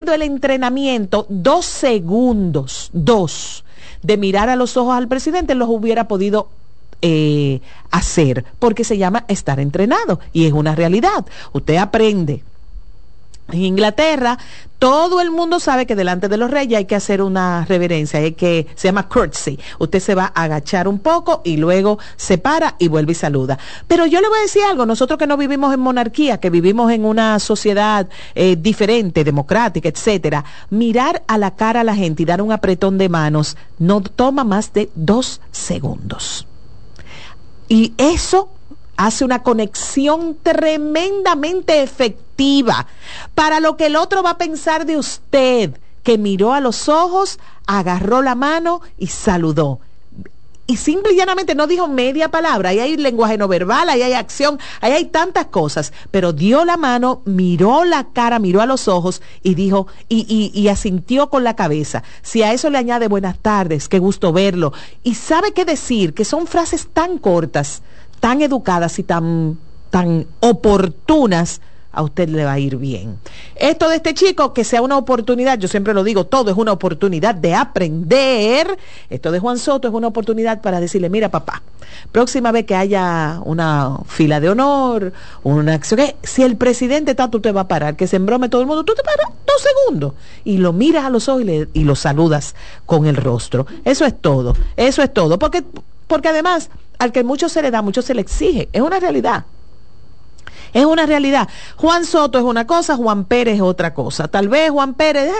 haciendo el entrenamiento, 2 segundos, de mirar a los ojos al presidente, los hubiera podido hacer, porque se llama estar entrenado, y es una realidad. Usted aprende. En Inglaterra, todo el mundo sabe que delante de los reyes hay que hacer una reverencia, se llama courtesy. Usted se va a agachar un poco y luego se para y vuelve y saluda. Pero yo le voy a decir algo, nosotros que no vivimos en monarquía, que vivimos en una sociedad diferente, democrática, etcétera, mirar a la cara a la gente y dar un apretón de manos no toma más de 2 segundos. Y eso hace una conexión tremendamente efectiva para lo que el otro va a pensar de usted, que miró a los ojos, agarró la mano y saludó. Y simple y llanamente no dijo media palabra. Ahí hay lenguaje no verbal, ahí hay acción, ahí hay tantas cosas. Pero dio la mano, miró la cara, miró a los ojos y dijo, y asintió con la cabeza. Si a eso le añade buenas tardes, qué gusto verlo. Y sabe qué decir, que son frases tan cortas, tan educadas y tan oportunas, a usted le va a ir bien. Esto de este chico, que sea una oportunidad, yo siempre lo digo, todo es una oportunidad de aprender. Esto de Juan Soto es una oportunidad para decirle, mira papá, próxima vez que haya una fila de honor, una acción, si el presidente está, tú te vas a parar, que se embrome todo el mundo, tú te paras 2 segundos y lo miras a los ojos y lo saludas con el rostro. Eso es todo, porque además, al que mucho se le da, mucho se le exige. Es una realidad. Es una realidad. Juan Soto es una cosa, Juan Pérez es otra cosa. Tal vez Juan Pérez,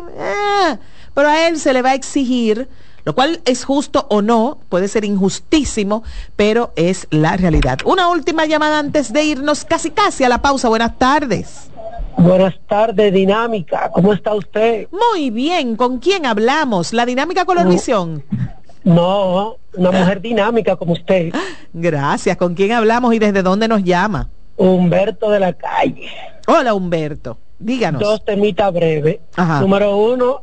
pero a él se le va a exigir, lo cual es justo o no, puede ser injustísimo, pero es la realidad. Una última llamada antes de irnos casi a la pausa. Buenas tardes. Buenas tardes, Dinámica. ¿Cómo está usted? Muy bien. ¿Con quién hablamos? ¿La Dinámica Colorvisión? No, una mujer dinámica como usted. Gracias. ¿Con quién hablamos y desde dónde nos llama? Humberto de la Calle. Hola, Humberto. Díganos. 2 temitas breves. Ajá. Número 1,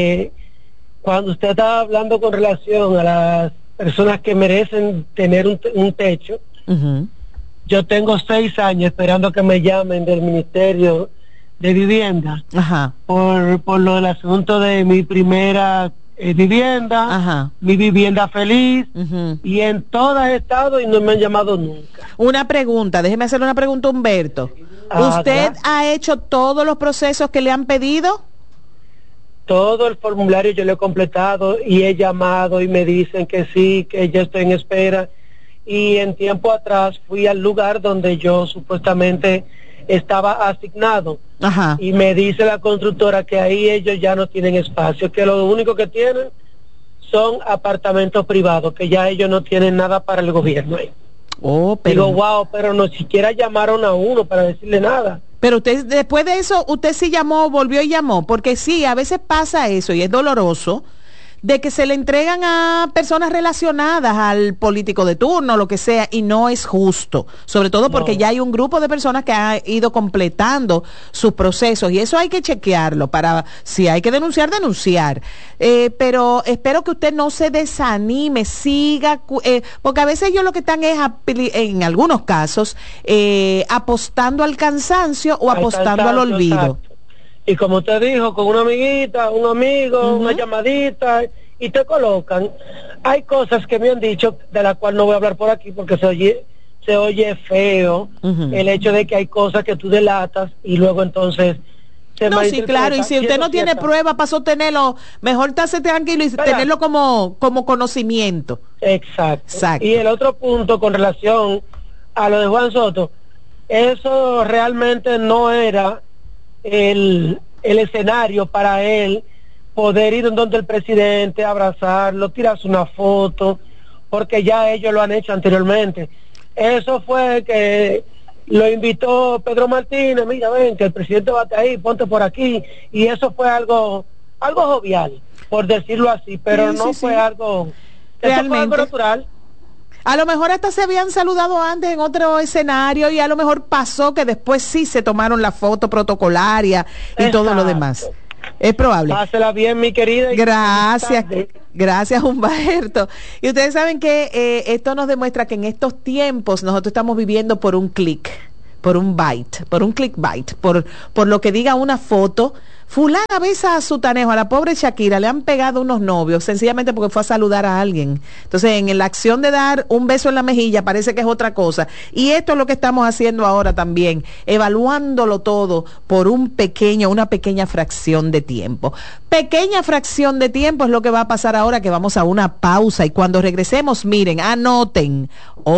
cuando usted estaba hablando con relación a las personas que merecen tener un techo, yo tengo 6 años esperando que me llamen del Ministerio de Vivienda. Ajá. por lo del asunto de mi primera vivienda. Ajá. Mi vivienda feliz. Y en todas he estado y no me han llamado nunca. Una pregunta, déjeme hacerle una pregunta, Humberto. ¿Usted ha hecho todos los procesos que le han pedido? Todo el formulario yo lo he completado y he llamado y me dicen que sí, que ya estoy en espera. Y en tiempo atrás fui al lugar donde yo supuestamente estaba asignado. Ajá. Y me dice la constructora que ahí ellos ya no tienen espacio, que lo único que tienen son apartamentos privados, que ya ellos no tienen nada para el gobierno ahí. Digo, wow, pero no siquiera llamaron a uno para decirle nada. Pero usted, después de eso, usted sí llamó, volvió y llamó, porque sí, a veces pasa eso y es doloroso, de que se le entregan a personas relacionadas al político de turno, lo que sea, y no es justo, sobre todo porque ya hay un grupo de personas que ha ido completando sus procesos, y eso hay que chequearlo para, si hay que denunciar, pero espero que usted no se desanime, siga, porque a veces ellos lo que están es, en algunos casos, apostando al cansancio o apostando al olvido. Exacto. Y como usted dijo, con una amiguita, un amigo, una llamadita, y te colocan. Hay cosas que me han dicho, de las cuales no voy a hablar por aquí, porque se oye feo, el hecho de que hay cosas que tú delatas, y luego entonces... No, sí, claro, y si usted no tiene prueba para sostenerlo, mejor estarse tranquilo y tenerlo como conocimiento. Exacto. Y el otro punto, con relación a lo de Juan Soto, eso realmente no era el escenario para él poder ir donde el presidente, abrazarlo, tirarse una foto, porque ya ellos lo han hecho anteriormente. Eso fue que lo invitó Pedro Martínez, mira, ven, que el presidente va ahí, ponte por aquí, y eso fue algo jovial, por decirlo así, pero no fue algo, realmente, fue algo natural. A lo mejor hasta se habían saludado antes en otro escenario y a lo mejor pasó que después sí se tomaron la foto protocolaria y todo lo demás. Es probable. Pásela bien, mi querida. Gracias, Humberto. Y ustedes saben que esto nos demuestra que en estos tiempos nosotros estamos viviendo por un clic, por un byte, por un clickbait, por lo que diga una foto fulana besa a Sutanejo, a la pobre Shakira le han pegado unos novios, sencillamente porque fue a saludar a alguien. Entonces, en la acción de dar un beso en la mejilla, parece que es otra cosa. Y esto es lo que estamos haciendo ahora también, evaluándolo todo por una pequeña fracción de tiempo. Pequeña fracción de tiempo es lo que va a pasar ahora, que vamos a una pausa, y cuando regresemos, miren, anoten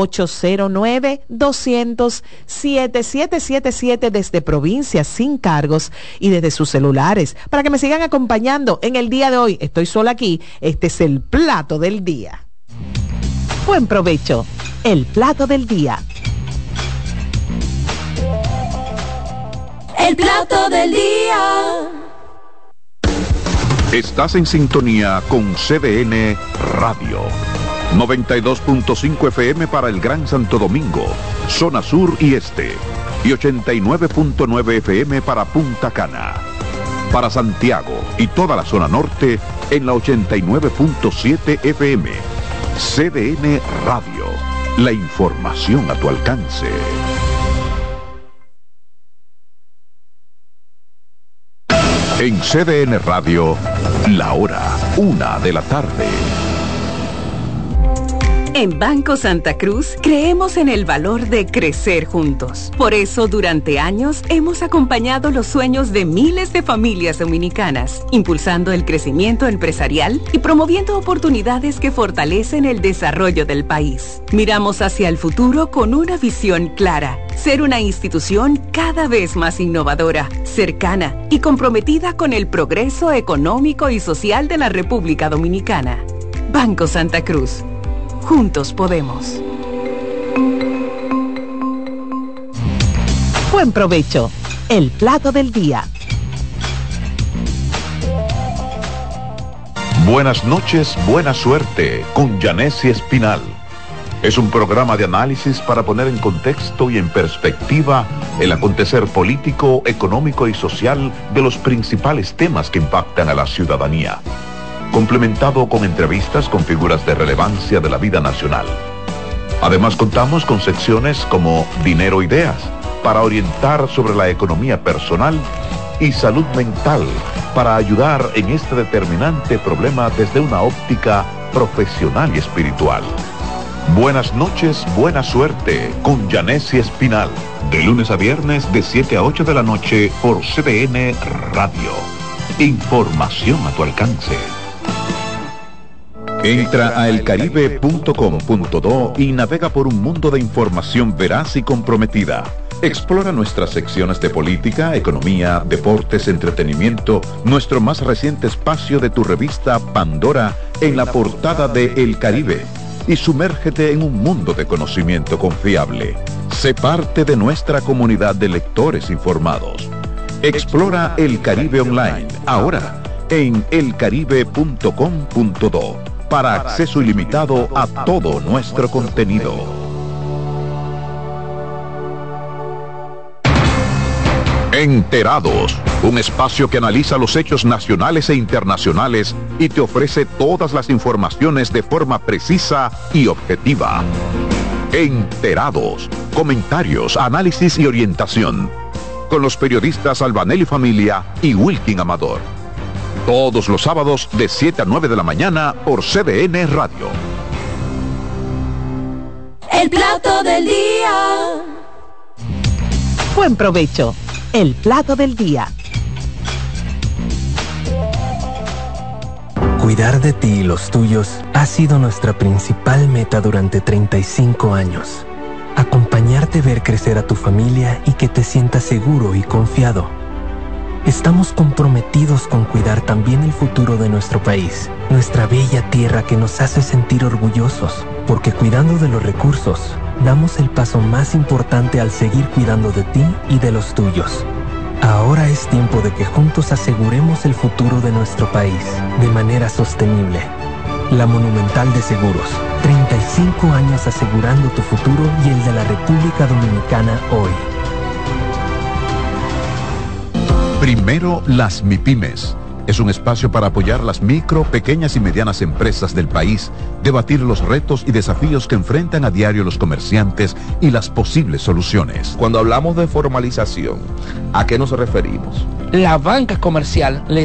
809-200-7777 desde provincias sin cargos y desde sus celulares, para que me sigan acompañando en el día de hoy. Estoy sola aquí, este es el plato del día. Buen provecho, el plato del día. El plato del día. Estás en sintonía con CDN Radio. 92.5 FM para el Gran Santo Domingo, zona sur y este. Y 89.9 FM para Punta Cana. Para Santiago y toda la zona norte en la 89.7 FM. CDN Radio. La información a tu alcance. En CDN Radio, la hora 1:00 p.m. En Banco Santa Cruz creemos en el valor de crecer juntos. Por eso, durante años, hemos acompañado los sueños de miles de familias dominicanas, impulsando el crecimiento empresarial y promoviendo oportunidades que fortalecen el desarrollo del país. Miramos hacia el futuro con una visión clara: ser una institución cada vez más innovadora, cercana y comprometida con el progreso económico y social de la República Dominicana. Banco Santa Cruz. Juntos podemos. Buen provecho, el plato del día. Buenas noches, buena suerte con Yanesi Espinal. Es un programa de análisis para poner en contexto y en perspectiva el acontecer político, económico y social de los principales temas que impactan a la ciudadanía, complementado con entrevistas con figuras de relevancia de la vida nacional. Además, contamos con secciones como Dinero Ideas, para orientar sobre la economía personal, y Salud Mental, para ayudar en este determinante problema desde una óptica profesional y espiritual. Buenas noches, buena suerte con Yanesi Espinal, de lunes a viernes de 7 a 8 de la noche por CDN Radio. Información a tu alcance. Entra a elcaribe.com.do y navega por un mundo de información veraz y comprometida. Explora nuestras secciones de política, economía, deportes, entretenimiento, nuestro más reciente espacio de tu revista Pandora en la portada de El Caribe, y sumérgete en un mundo de conocimiento confiable. Sé parte de nuestra comunidad de lectores informados. Explora El Caribe online, ahora en elcaribe.com.do. para acceso ilimitado a todo nuestro contenido. Enterados, un espacio que analiza los hechos nacionales e internacionales y te ofrece todas las informaciones de forma precisa y objetiva. Enterados, comentarios, análisis y orientación, con los periodistas Albanelli Familia y Wilkin Amador. Todos los sábados de 7 a 9 de la mañana por CDN Radio. El plato del día. Buen provecho, el plato del día. Cuidar de ti y los tuyos ha sido nuestra principal meta durante 35 años. Acompañarte, ver crecer a tu familia y que te sientas seguro y confiado. Estamos comprometidos con cuidar también el futuro de nuestro país, nuestra bella tierra que nos hace sentir orgullosos, porque cuidando de los recursos, damos el paso más importante al seguir cuidando de ti y de los tuyos. Ahora es tiempo de que juntos aseguremos el futuro de nuestro país de manera sostenible. La Monumental de Seguros, 35 años asegurando tu futuro y el de la República Dominicana hoy. Primero las MIPYMES. Es un espacio para apoyar las micro, pequeñas y medianas empresas del país, debatir los retos y desafíos que enfrentan a diario los comerciantes y las posibles soluciones. Cuando hablamos de formalización, ¿a qué nos referimos? La banca comercial le